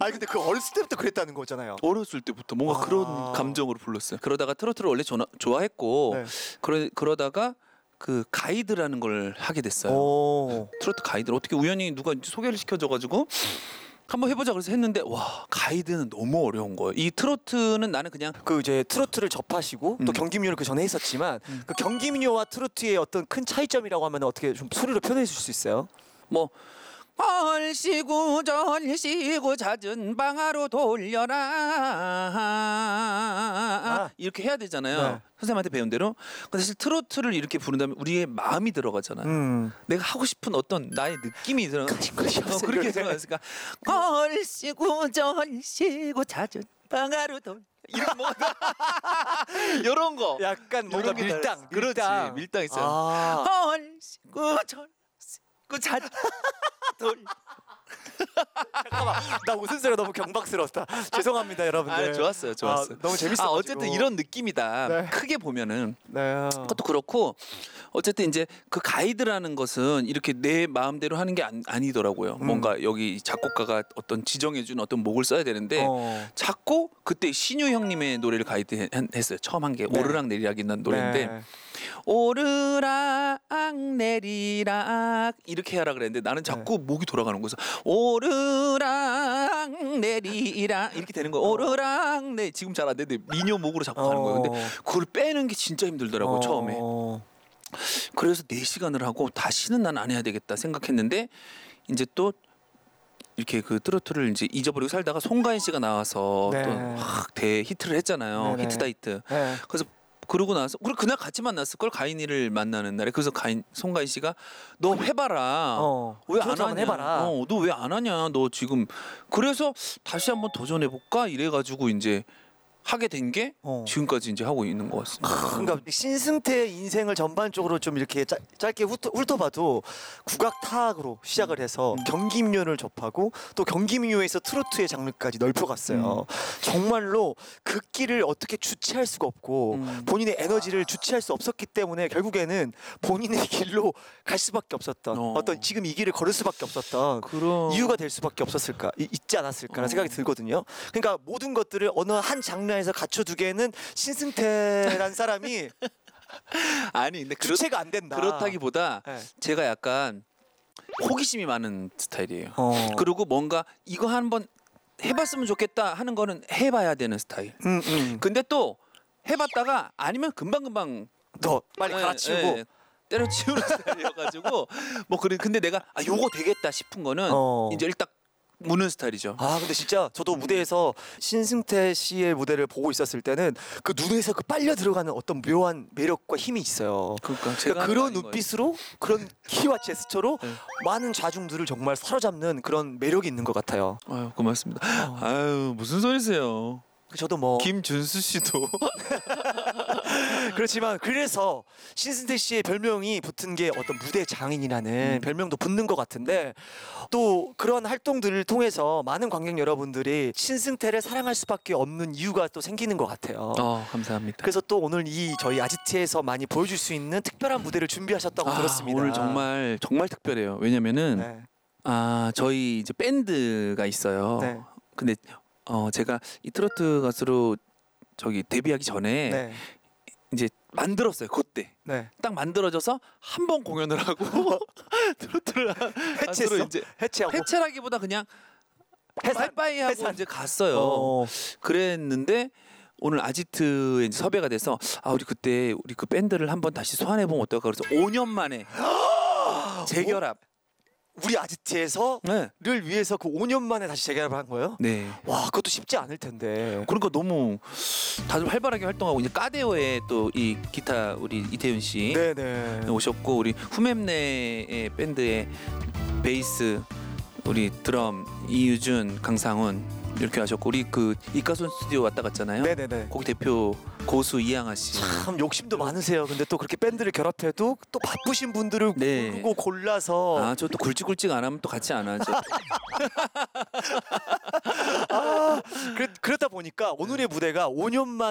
아니 근데 그 어렸을 때부터 그랬다는 거잖아요. 어렸을 때부터 뭔가 그런 감정으로 불렀어요. 그러다가 트로트를 원래 좋아했고 네. 그러다가 그 가이드라는 걸 하게 됐어요. 트로트 가이드를 어떻게 우연히 누가 소개를 시켜줘가지고 한번 해보자 그래서 했는데 와 가이드는 너무 어려운 거예요. 이 트로트는 나는 그냥 그 이제 트로트를 접하시고 또 경기민요를 그 전에 했었지만 그 경기민요와 트로트의 어떤 큰 차이점이라고 하면 어떻게 좀 소리로 표현해 주실 수 있어요? 뭐 얼씨구 절씨구 잦은 방아로 돌려라 이렇게 해야 되잖아요. 네. 선생님한테 배운 대로. 근데 사실 트로트를 이렇게 부른다면 우리의 마음이 들어가잖아요. 내가 하고 싶은 어떤 나의 느낌이 들어가. 그렇게 들어갔으니까 얼씨구 절씨구 잦은 방아로 돌 이런 뭐 이런 거 약간 뭔가 밀당. 그렇지 밀당 있어요. 얼씨구 절씨구 잦은 돌 잠깐만 나 웃은 소리가 너무 경박스러웠다. 죄송합니다 여러분들. 아, 좋았어요. 너무 재밌었어. 어쨌든 이런 느낌이다. 네. 크게 보면은 네. 그것도 그렇고 어쨌든 이제 그 가이드라는 것은 이렇게 내 마음대로 하는 게 아니더라고요. 뭔가 여기 작곡가가 어떤 지정해준 어떤 목을 써야 되는데 자꾸 그때 신유 형님의 노래를 가이드 했어요. 처음 한 게 네. 오르락 내리락이라는 노래인데 네. 오르락 내리락 이렇게 하라 그랬는데 나는 자꾸 목이 돌아가는 거여서 오르락 내리락 이렇게 되는 거예요. 오르락 내 지금 잘 안 되는데 미녀 목으로 자꾸 가는 거예요. 근데 그걸 빼는 게 진짜 힘들더라고요. 처음에. 그래서 4시간을 하고 다시는 난 안 해야 되겠다 생각했는데 이제 또 이렇게 그 트로트를 이제 잊어버리고 살다가 송가인 씨가 나와서 네. 또 대히트를 했잖아요. 네네. 히트다 히트. 네. 그래서 그러고 나서 그날 같이 만났을 걸 가인이를 만나는 날에. 그래서 송가인 씨가 너 해봐라. 왜 안 트로트 한번 하냐? 해봐라. 너 왜 안 하냐? 너 지금 그래서 다시 한번 도전해 볼까 이래가지고 이제 하게 된 게 지금까지 이제 하고 있는 것 같습니다. 그러니까 신승태의 인생을 전반적으로 좀 이렇게 짧게 훑어봐도 국악타악으로 시작을 해서 경기민요를 접하고 또 경기민요에서 트로트의 장르까지 넓혀갔어요. 정말로 그 길을 어떻게 주체할 수가 없고 본인의 에너지를 주체할 수 없었기 때문에 결국에는 본인의 길로 갈 수밖에 없었던 어떤 지금 이 길을 걸을 수밖에 없었던 그런 이유가 될 수밖에 없었을까 있지 않았을까라는 생각이 들거든요. 그러니까 모든 것들을 어느 한 장르에서 갖춰두기에는 신승태란 사람이 아니 근데 주체가 안 된다. 그렇다기보다 네. 제가 약간 호기심이 많은 스타일이에요. 그리고 뭔가 이거 한번 해봤으면 좋겠다 하는 거는 해봐야 되는 스타일. 근데 또 해봤다가 아니면 금방금방 더 빨리 갈아치우고 때려치우는 스타일이어가지고 뭐 근데 내가 요거 되겠다 싶은 거는 이제 일단 무는 스타일이죠. 근데 진짜 저도 무대에서 신승태 씨의 무대를 보고 있었을 때는 그 눈에서 그 빨려 들어가는 어떤 묘한 매력과 힘이 있어요. 제가 그런 눈빛으로 그런 키와 제스처로 많은 좌중들을 정말 사로잡는 그런 매력이 있는 것 같아요. 아유 고맙습니다. 아유 무슨 소리세요? 저도 뭐 김준수 씨도 그렇지만 그래서 신승태 씨의 별명이 붙은 게 어떤 무대 장인이라는 별명도 붙는 것 같은데 또 그런 활동들을 통해서 많은 관객 여러분들이 신승태를 사랑할 수밖에 없는 이유가 또 생기는 것 같아요. 감사합니다. 그래서 또 오늘 이 저희 아지트에서 많이 보여줄 수 있는 특별한 무대를 준비하셨다고 들었습니다. 오늘 정말 특별해요. 왜냐면은 저희 이제 밴드가 있어요. 네. 근데 제가 이 트로트 가수로 저기 데뷔하기 전에 이제 만들었어요. 그때 딱 만들어져서 한 번 공연을 하고 트로트를 해체했어? 이제 해체하고 해체라기보다 그냥 빠이빠이 하고 해산. 이제 갔어요. 그랬는데 오늘 아지트에 이제 섭외가 돼서 우리 그때 우리 그 밴드를 한번 다시 소환해 보면 어떨까 그래서 5년 만에 재결합. 우리 아지트에서를 위해서 그 5년 만에 다시 재결합을 한 거예요? 네. 와, 그것도 쉽지 않을 텐데. 그러니까 너무 다들 활발하게 활동하고 이제 까데오에 또 이 기타 우리 이태윤 씨 네네. 오셨고 우리 후맵네의 밴드의 베이스 우리 드럼 이유준 강상훈 이렇게 하셨고 우리 그 이가손 스튜디오 왔다 갔잖아요. 네네네. 거기 대표 고수 이양아 씨. 참 욕심도 많으세요. 근데 또 그렇게 밴드를 결합해도 또 바쁘신 분들을 고르고 골라서 저 또 굵직굵직 안 하면 또 같이 안 하죠. 그러다 보니까 오늘의 무대가 5년 만